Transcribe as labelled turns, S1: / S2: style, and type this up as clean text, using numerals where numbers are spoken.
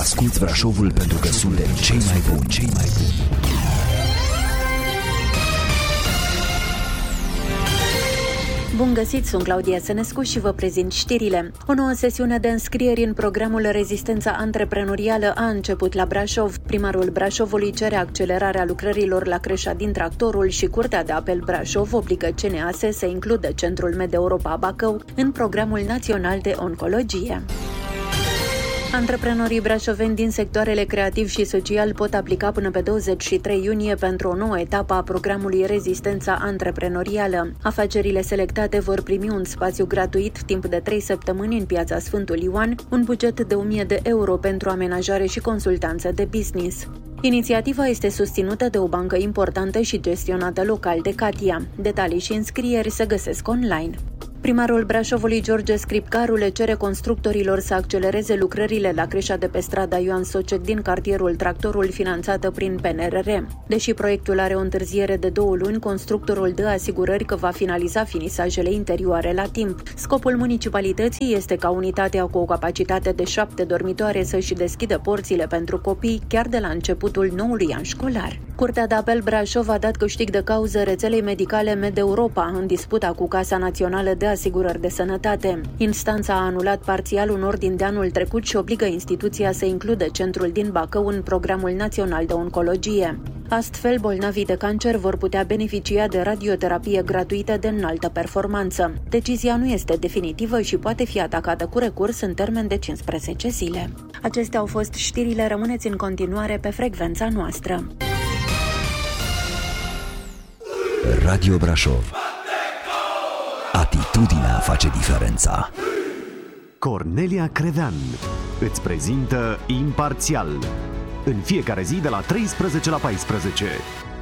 S1: Asculți Brașovul pentru că suntem cei mai buni, cei mai buni.
S2: Bun găsit, sunt Claudia Sănescu și vă prezint știrile. O nouă sesiune de înscrieri în programul Rezistența Antreprenorială a început la Brașov. Primarul Brașovului cere accelerarea lucrărilor la creșa din Tractorul și Curtea de Apel Brașov obligă CNAS să includă Centrul MedEuropa Bacău în programul național de oncologie. Antreprenorii brașoveni din sectoarele creativ și social pot aplica până pe 23 iunie pentru o nouă etapă a programului Rezistența Antreprenorială. Afacerile selectate vor primi un spațiu gratuit timp de 3 săptămâni în piața Sfântul Ioan, un buget de 1.000 de euro pentru amenajare și consultanță de business. Inițiativa este susținută de o bancă importantă și gestionată local de Katia. Detalii și înscrieri se găsesc online. Primarul Brașovului, George Scripcaru, le cere constructorilor să accelereze lucrările la creșa de pe strada Ioan Socet din cartierul Tractorul, finanțată prin PNRR. Deși proiectul are o întârziere de 2 luni, constructorul dă asigurări că va finaliza finisajele interioare la timp. Scopul municipalității este ca unitatea cu o capacitate de 7 dormitoare să-și deschidă porțile pentru copii chiar de la începutul noului an școlar. Curtea de Apel Brașov a dat câștig de cauză rețelei medicale MedEuropa în disputa cu Casa Națională de Asigurări de Sănătate. Instanța a anulat parțial un ordin de anul trecut și obligă instituția să includă centrul din Bacău în programul național de oncologie. Astfel, bolnavii de cancer vor putea beneficia de radioterapie gratuită de înaltă performanță. Decizia nu este definitivă și poate fi atacată cu recurs în termen de 15 zile. Acestea au fost știrile, rămâneți în continuare pe frecvența noastră.
S1: Radio Brașov. Atitudinea face diferența.
S3: Cornelia Crevean îți prezintă Imparțial în fiecare zi de la 13 la 14